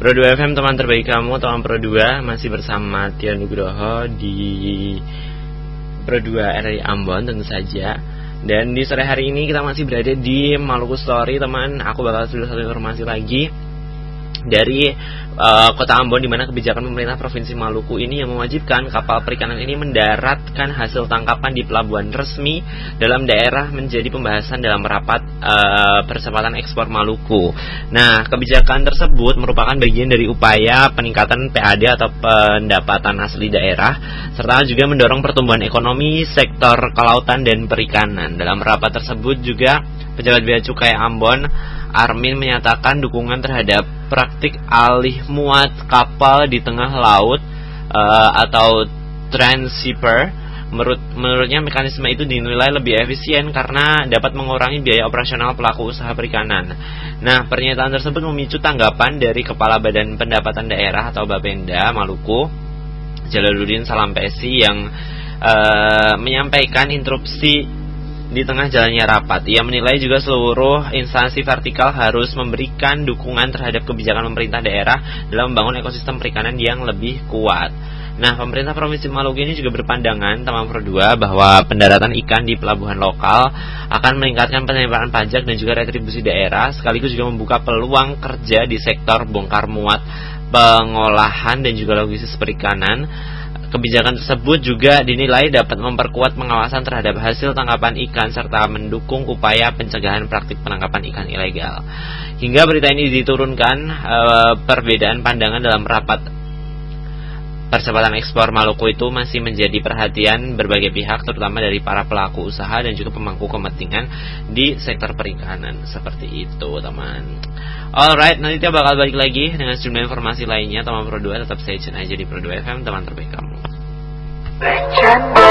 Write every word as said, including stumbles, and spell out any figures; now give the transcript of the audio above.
Pro dua F M, teman terbaik kamu, teman Pro dua, masih bersama Tia Nugroho di Pro dua R I Ambon tentu saja. Dan di sore hari ini kita masih berada di Maluku Story, teman. Aku bakal sudah satu informasi lagi dari uh, kota Ambon, di mana kebijakan pemerintah provinsi Maluku ini yang mewajibkan kapal perikanan ini mendaratkan hasil tangkapan di pelabuhan resmi dalam daerah menjadi pembahasan dalam rapat uh, percepatan ekspor Maluku. Nah, kebijakan tersebut merupakan bagian dari upaya peningkatan P A D atau pendapatan asli daerah, serta juga mendorong pertumbuhan ekonomi sektor kelautan dan perikanan. Dalam rapat tersebut juga pejabat bea cukai Ambon Armin menyatakan dukungan terhadap praktik alih muat kapal di tengah laut uh, atau transhipper. Menurut, menurutnya mekanisme itu dinilai lebih efisien karena dapat mengurangi biaya operasional pelaku usaha perikanan. Nah, pernyataan tersebut memicu tanggapan dari Kepala Badan Pendapatan Daerah atau Bapenda Maluku, Jalaluddin Salampesi, yang uh, menyampaikan interupsi di tengah jalannya rapat. Ia menilai juga seluruh instansi vertikal harus memberikan dukungan terhadap kebijakan pemerintah daerah dalam membangun ekosistem perikanan yang lebih kuat. Nah, pemerintah Provinsi Maluku ini juga berpandangan, teman Pro dua, bahwa pendaratan ikan di pelabuhan lokal akan meningkatkan penerimaan pajak dan juga retribusi daerah, sekaligus juga membuka peluang kerja di sektor bongkar muat, pengolahan dan juga logistik perikanan. Kebijakan tersebut juga dinilai dapat memperkuat pengawasan terhadap hasil tangkapan ikan serta mendukung upaya pencegahan praktik penangkapan ikan ilegal. Hingga berita ini diturunkan, e, perbedaan pandangan dalam rapat percepatan ekspor Maluku itu masih menjadi perhatian berbagai pihak, terutama dari para pelaku usaha dan juga pemangku kepentingan di sektor perikanan. Seperti itu, teman. Alright, nanti kita bakal balik lagi dengan sejumlah informasi lainnya, teman Pro dua. Tetap stay tune aja di Pro dua F M, teman terbaik kamu.